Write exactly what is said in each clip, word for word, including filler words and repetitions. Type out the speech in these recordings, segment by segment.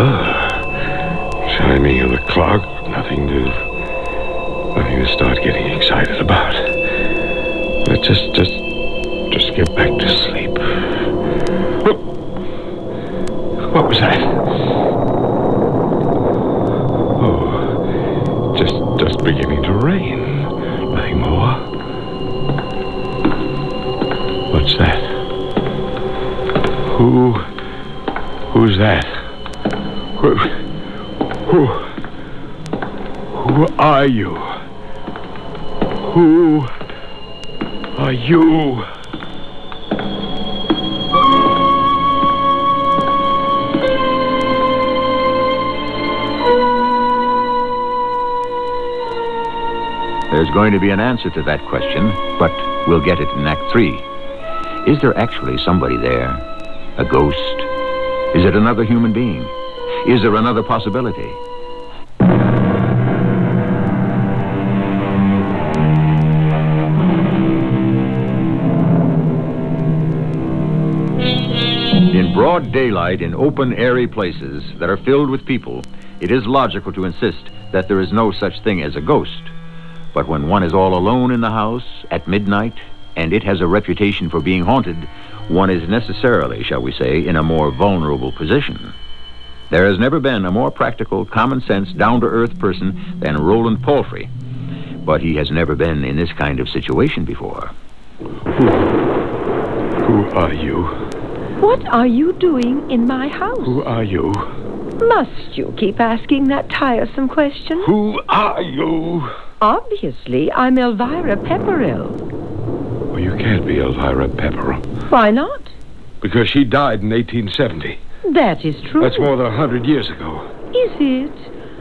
number. Chiming of the clock. Nothing to... Nothing to start getting excited about. Let's just... Just... Just get back to sleep. Oh. What was that? Oh. Just... Just beginning to rain. Nothing more. What's that? Who... Who's that? Who... Who... Who are you? Who are you? There's going to be an answer to that question, but we'll get it in Act Three. Is there actually somebody there? A ghost? Is it another human being? Is there another possibility? In broad daylight, in open, airy places that are filled with people, it is logical to insist that there is no such thing as a ghost. But when one is all alone in the house at midnight, and it has a reputation for being haunted, one is necessarily, shall we say, in a more vulnerable position. There has never been a more practical, common-sense, down-to-earth person than Roland Palfrey. But he has never been in this kind of situation before. Who, who are you? What are you doing in my house? Who are you? Must you keep asking that tiresome question? Who are you? Obviously, I'm Elvira Pepperell. Well, you can't be Elvira Pepperell. Why not? Because she died in eighteen seventy. That is true. That's more than a hundred years ago. Is it?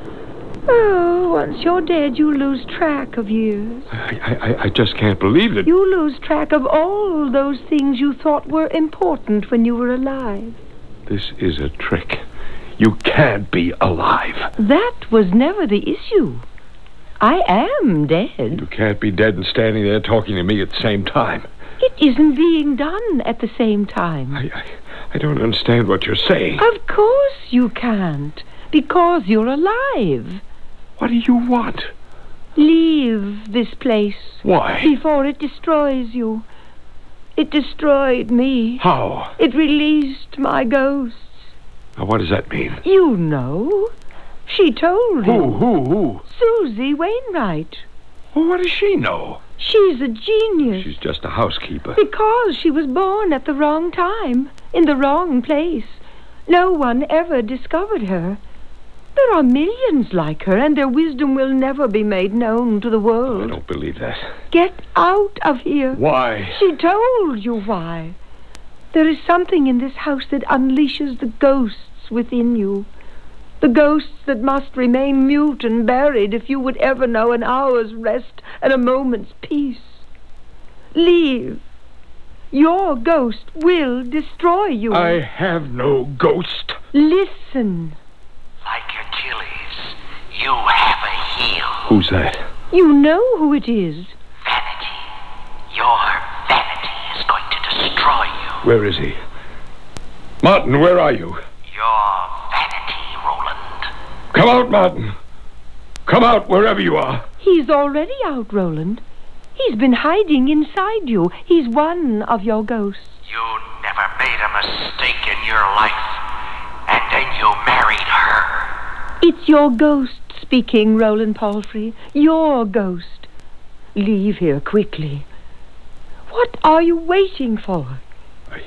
Oh, once you're dead, you lose track of years. I, I, I just can't believe it. You lose track of all those things you thought were important when you were alive. This is a trick. You can't be alive. That was never the issue. I am dead. You can't be dead and standing there talking to me at the same time. It isn't being done at the same time. I, I, I don't understand what you're saying. Of course you can't, because you're alive. What do you want? Leave this place. Why? Before it destroys you. It destroyed me. How? It released my ghosts. Now, what does that mean? You know. She told you. Who, who, who? Susie Wainwright. Well, what does she know? She's a genius. She's just a housekeeper. Because she was born at the wrong time, in the wrong place. No one ever discovered her. There are millions like her, and their wisdom will never be made known to the world. I don't believe that. Get out of here. Why? She told you why. There is something in this house that unleashes the ghosts within you. The ghosts that must remain mute and buried if you would ever know an hour's rest and a moment's peace. Leave. Your ghost will destroy you. I have no ghost. Listen. Like Achilles, you have a heel. Who's that? You know who it is. Vanity. Your vanity is going to destroy you. Where is he? Martin, where are you? Your vanity, Roland. Come out, Martin. Come out wherever you are. He's already out, Roland. He's been hiding inside you. He's one of your ghosts. You never made a mistake in your life, and then you married her. It's your ghost speaking, Roland Palfrey. Your ghost. Leave here quickly. What are you waiting for? I...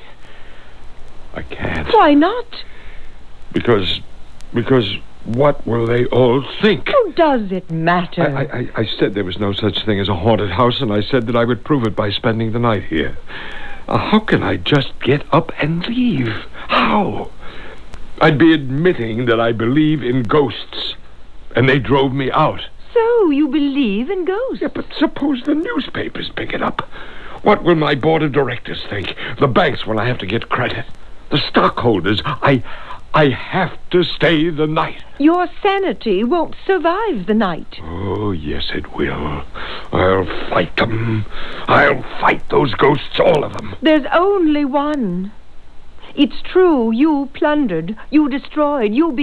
I can't. Why not? Because... Because... What will they all think? How does it matter? I, I, I said there was no such thing as a haunted house, and I said that I would prove it by spending the night here. Uh, how can I just get up and leave? How? I'd be admitting that I believe in ghosts, and they drove me out. So you believe in ghosts? Yeah, but suppose the newspapers pick it up. What will my board of directors think? The banks will have to get credit. The stockholders, I... I have to stay the night. Your sanity won't survive the night. Oh, yes, it will. I'll fight them. I'll fight those ghosts, all of them. There's only one. It's true, you plundered, you destroyed, you